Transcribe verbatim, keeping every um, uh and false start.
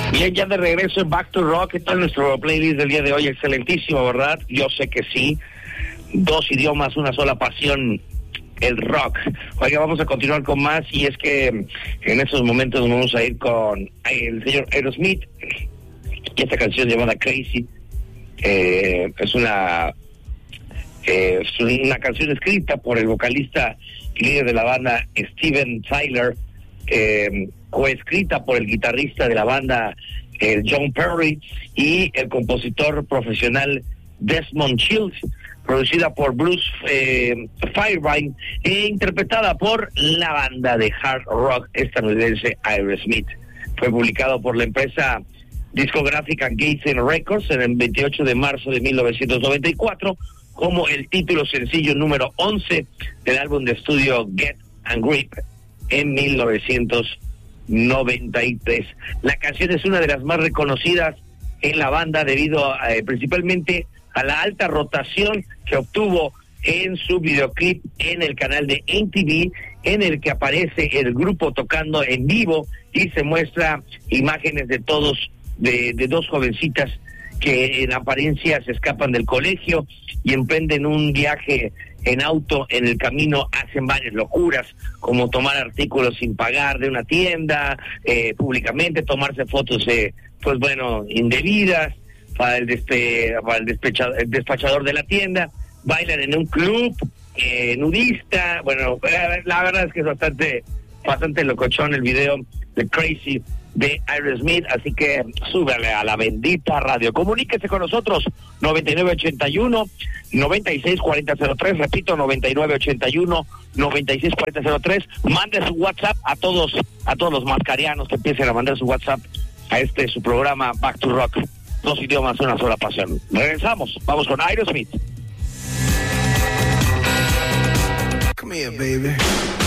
Bien, ya de regreso en Back to Rock. ¿Qué tal nuestro playlist del día de hoy? Excelentísimo, ¿verdad? Yo sé que sí. Dos idiomas, una sola pasión, el rock. Oiga, vamos a continuar con más, y es que en estos momentos nos vamos a ir con el señor Aerosmith y esta canción llamada Crazy. Eh, es una eh, es una canción escrita por el vocalista y líder de la banda Steven Tyler, eh, coescrita por el guitarrista de la banda eh, John Perry y el compositor profesional Desmond Child, producida por Bruce eh, Fairbairn e interpretada por la banda de hard rock estadounidense Aerosmith. Fue publicado por la empresa discográfica Gates Records en el veintiocho de marzo de mil novecientos noventa y cuatro como el título sencillo número once del álbum de estudio Get and Grip en mil novecientos noventa y tres. La canción es una de las más reconocidas en la banda debido eh, principalmente a la alta rotación que obtuvo en su videoclip en el canal de M T V, en el que aparece el grupo tocando en vivo y se muestra imágenes de todos, de, de dos jovencitas que en apariencia se escapan del colegio y emprenden un viaje en auto. En el camino hacen varias locuras, como tomar artículos sin pagar de una tienda, eh, públicamente, tomarse fotos, eh, pues bueno, indebidas, para el, despe, para el, despecha, el despachador de la tienda, bailan en un club eh, nudista. Bueno, la verdad es que es bastante, bastante locochón el video de Crazy de Aerosmith, así que súbele a la bendita radio. Comuníquese con nosotros, noventa y nueve ochenta y uno, noventa y seis cuarenta cero tres, repito, noventa y nueve ochenta y uno, noventa y seis cuarenta cero tres, mande su WhatsApp a todos, a todos los mascarianos que empiecen a mandar su WhatsApp a este, su programa Back to Rock. Dos idiomas, una sola pasión. Regresamos, vamos con Aerosmith. Come here, baby.